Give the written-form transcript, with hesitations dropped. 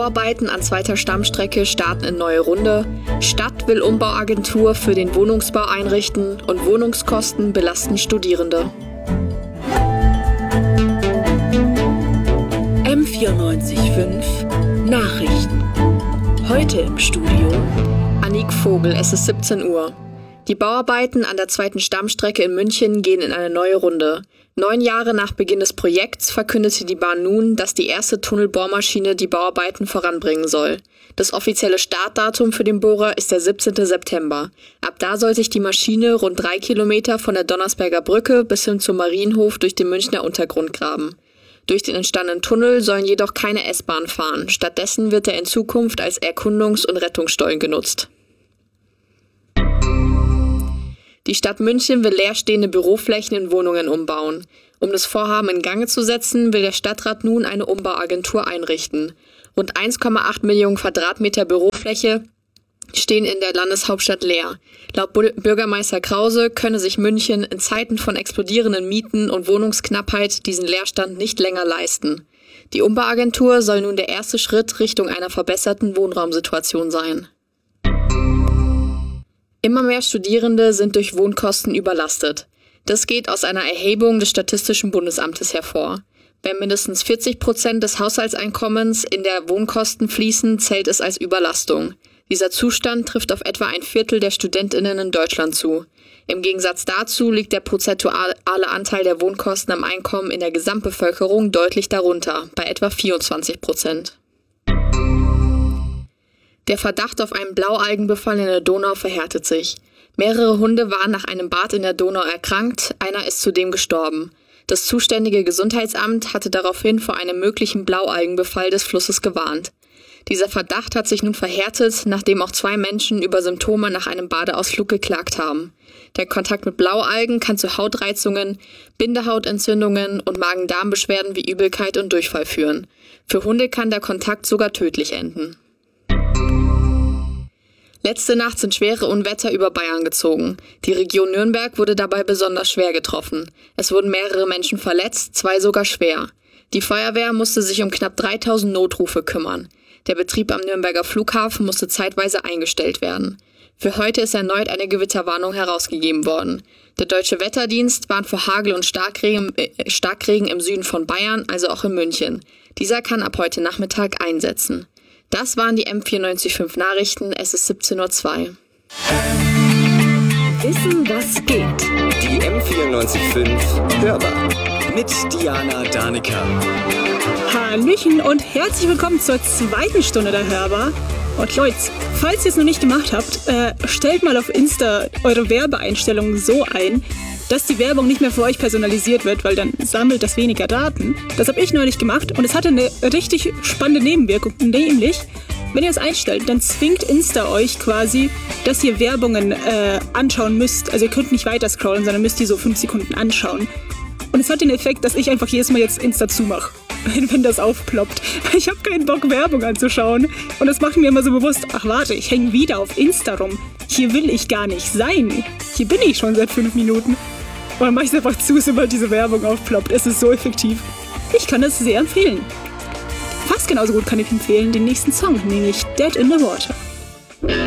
Bauarbeiten an zweiter Stammstrecke starten in neue Runde. Stadt will Umbauagentur für den Wohnungsbau einrichten und Wohnungskosten belasten Studierende. M94.5 Nachrichten. Heute im Studio Annik Vogel, es ist 17 Uhr. Die Bauarbeiten an der zweiten Stammstrecke in München gehen in eine neue Runde. 9 Jahre nach Beginn des Projekts verkündete die Bahn nun, dass die erste Tunnelbohrmaschine die Bauarbeiten voranbringen soll. Das offizielle Startdatum für den Bohrer ist der 17. September. Ab da soll sich die Maschine rund 3 Kilometer von der Donnersberger Brücke bis hin zum Marienhof durch den Münchner Untergrund graben. Durch den entstandenen Tunnel sollen jedoch keine S-Bahn fahren. Stattdessen wird er in Zukunft als Erkundungs- und Rettungsstollen genutzt. Die Stadt München will leerstehende Büroflächen in Wohnungen umbauen. Um das Vorhaben in Gang zu setzen, will der Stadtrat nun eine Umbauagentur einrichten. Rund 1,8 Millionen Quadratmeter Bürofläche stehen in der Landeshauptstadt leer. Laut Bürgermeister Krause könne sich München in Zeiten von explodierenden Mieten und Wohnungsknappheit diesen Leerstand nicht länger leisten. Die Umbauagentur soll nun der erste Schritt Richtung einer verbesserten Wohnraumsituation sein. Immer mehr Studierende sind durch Wohnkosten überlastet. Das geht aus einer Erhebung des Statistischen Bundesamtes hervor. Wenn mindestens 40% des Haushaltseinkommens in der Wohnkosten fließen, zählt es als Überlastung. Dieser Zustand trifft auf etwa ein Viertel der StudentInnen in Deutschland zu. Im Gegensatz dazu liegt der prozentuale Anteil der Wohnkosten am Einkommen in der Gesamtbevölkerung deutlich darunter, bei etwa 24%. Der Verdacht auf einen Blaualgenbefall in der Donau verhärtet sich. Mehrere Hunde waren nach einem Bad in der Donau erkrankt, einer ist zudem gestorben. Das zuständige Gesundheitsamt hatte daraufhin vor einem möglichen Blaualgenbefall des Flusses gewarnt. Dieser Verdacht hat sich nun verhärtet, nachdem auch 2 Menschen über Symptome nach einem Badeausflug geklagt haben. Der Kontakt mit Blaualgen kann zu Hautreizungen, Bindehautentzündungen und Magen-Darm-Beschwerden wie Übelkeit und Durchfall führen. Für Hunde kann der Kontakt sogar tödlich enden. Letzte Nacht sind schwere Unwetter über Bayern gezogen. Die Region Nürnberg wurde dabei besonders schwer getroffen. Es wurden mehrere Menschen verletzt, 2 sogar schwer. Die Feuerwehr musste sich um knapp 3000 Notrufe kümmern. Der Betrieb am Nürnberger Flughafen musste zeitweise eingestellt werden. Für heute ist erneut eine Gewitterwarnung herausgegeben worden. Der Deutsche Wetterdienst warnt vor Hagel und Starkregen im Süden von Bayern, also auch in München. Dieser kann ab heute Nachmittag einsetzen. Das waren die M94.5 Nachrichten, es ist 17:02 Uhr. Wissen, was geht. Die M94.5 Hörbar mit Diana Danica. Hallöchen und herzlich willkommen zur zweiten Stunde der Hörbar. Und Leute, falls ihr es noch nicht gemacht habt, stellt mal auf Insta eure Werbeeinstellungen so ein, dass die Werbung nicht mehr für euch personalisiert wird, weil dann sammelt das weniger Daten. Das habe ich neulich gemacht und es hatte eine richtig spannende Nebenwirkung, nämlich, wenn ihr es einstellt, dann zwingt Insta euch quasi, dass ihr Werbungen anschauen müsst. Also ihr könnt nicht weiter scrollen, sondern müsst die so 5 Sekunden anschauen. Und es hat den Effekt, dass ich einfach jedes Mal jetzt Insta zumache, wenn das aufploppt. Ich habe keinen Bock, Werbung anzuschauen. Und das macht mir immer so bewusst, ach warte, ich hänge wieder auf Insta rum. Hier will ich gar nicht sein. Hier bin ich schon seit 5 Minuten. Und dann mache ich es einfach zu, sobald diese Werbung aufploppt. Es ist so effektiv. Ich kann es sehr empfehlen. Fast genauso gut kann ich empfehlen den nächsten Song, nämlich Dead in the Water.